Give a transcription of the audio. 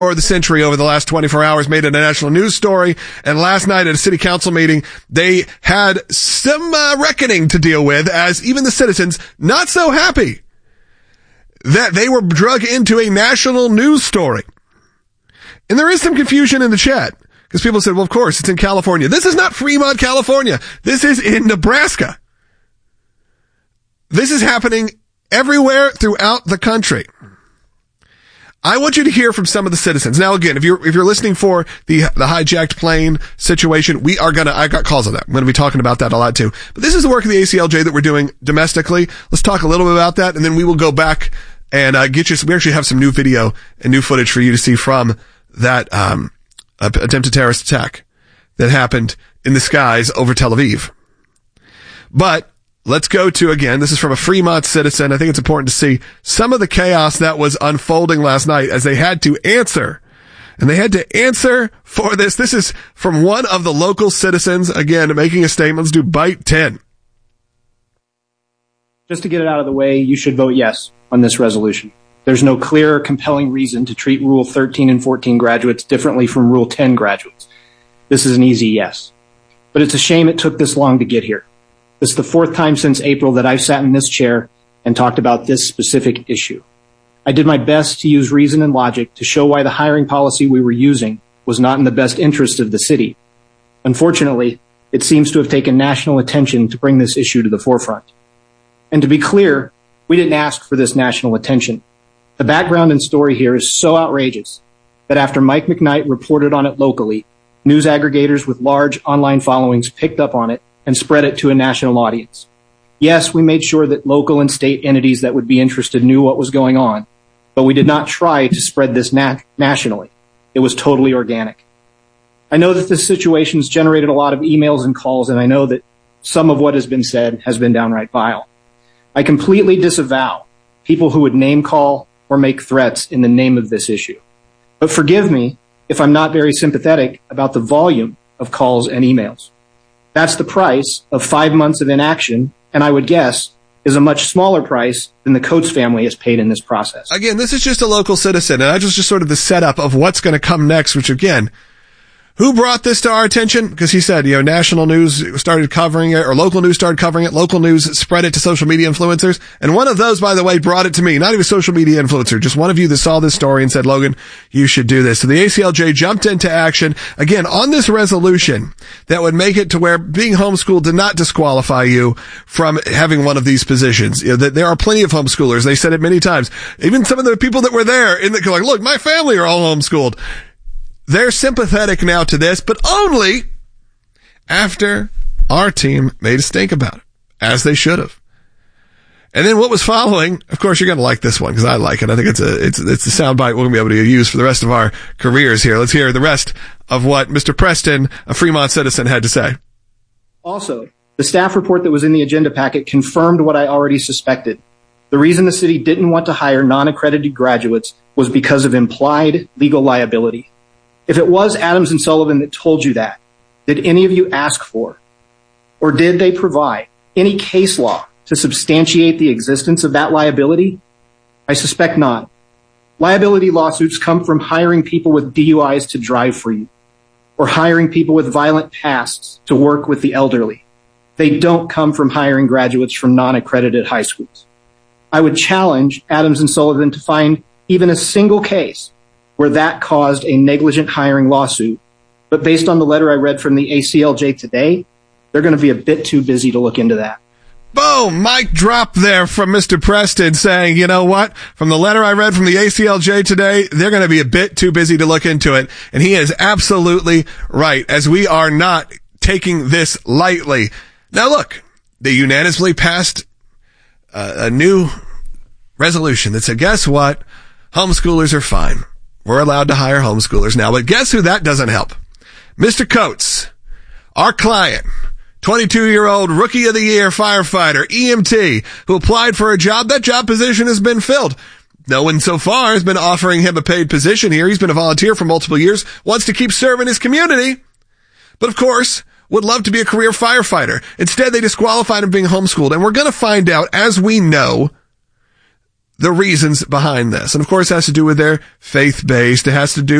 of the century over the last 24 hours, made it a national news story. And last night at a city council meeting, they had some reckoning to deal with, as even the citizens not so happy that they were drug into a national news story. And there is some confusion in the chat because people said, well, of course, it's in California. This is not Fremont, California. This is in Nebraska. This is happening everywhere throughout the country. I want you to hear from some of the citizens. Now, again, if you're listening for the hijacked plane situation, I got calls on that. I'm going to be talking about that a lot too. But this is the work of the ACLJ that we're doing domestically. Let's talk a little bit about that, and then we will go back and we actually have some new video and new footage for you to see from that attempted terrorist attack that happened in the skies over Tel Aviv. But let's go to, again, this is from a Fremont citizen. I think it's important to see some of the chaos that was unfolding last night as they had to answer. And they had to answer for this. This is from one of the local citizens, again, making a statement. Let's do bite 10. Just to get it out of the way, you should vote yes on this resolution. There's no clear or compelling reason to treat Rule 13 and 14 graduates differently from Rule 10 graduates. This is an easy yes. But it's a shame it took this long to get here. This is the fourth time since April that I've sat in this chair and talked about this specific issue. I did my best to use reason and logic to show why the hiring policy we were using was not in the best interest of the city. Unfortunately, it seems to have taken national attention to bring this issue to the forefront. And to be clear, we didn't ask for this national attention. The background and story here is so outrageous that after Mike McKnight reported on it locally, news aggregators with large online followings picked up on it and spread it to a national audience. Yes, we made sure that local and state entities that would be interested knew what was going on, but we did not try to spread this nationally. It was totally organic. I know that this situation has generated a lot of emails and calls, and I know that some of what has been said has been downright vile. I completely disavow people who would name call or make threats in the name of this issue. But forgive me if I'm not very sympathetic about the volume of calls and emails. That's the price of 5 months of inaction, and I would guess is a much smaller price than the Coates family has paid in this process. Again, this is just a local citizen, and that was just sort of the setup of what's going to come next, which again, who brought this to our attention? Because he said, national news started covering it, or local news started covering it. Local news spread it to social media influencers. And one of those, by the way, brought it to me. Not even a social media influencer, just one of you that saw this story and said, Logan, you should do this. So the ACLJ jumped into action, again, on this resolution that would make it to where being homeschooled did not disqualify you from having one of these positions. There are plenty of homeschoolers. They said it many times. Even some of the people that were there, like, look, my family are all homeschooled. They're sympathetic now to this, but only after our team made a stink about it, as they should have. And then what was following, of course, you're going to like this one because I like it. I think it's a soundbite we're going to be able to use for the rest of our careers here. Let's hear the rest of what Mr. Preston, a Fremont citizen, had to say. Also, the staff report that was in the agenda packet confirmed what I already suspected. The reason the city didn't want to hire non-accredited graduates was because of implied legal liability. If it was Adams and Sullivan that told you that, did any of you ask for, or did they provide any case law to substantiate the existence of that liability? I suspect not. Liability lawsuits come from hiring people with DUIs to drive for you, or hiring people with violent pasts to work with the elderly. They don't come from hiring graduates from non-accredited high schools. I would challenge Adams and Sullivan to find even a single case where that caused a negligent hiring lawsuit. But based on the letter I read from the ACLJ today, they're going to be a bit too busy to look into that. Boom! Mic drop there from Mr. Preston saying, you know what? From the letter I read from the ACLJ today, they're going to be a bit too busy to look into it. And he is absolutely right, as we are not taking this lightly. Now look, they unanimously passed a new resolution that said, guess what? Homeschoolers are fine. We're allowed to hire homeschoolers now, but guess who that doesn't help? Mr. Coates, our client, 22-year-old rookie of the year firefighter, EMT, who applied for a job. That job position has been filled. No one so far has been offering him a paid position here. He's been a volunteer for multiple years, wants to keep serving his community, but of course, would love to be a career firefighter. Instead, they disqualified him being homeschooled, and we're going to find out, as we know, the reasons behind this. And of course, it has to do with their faith-based. It has to do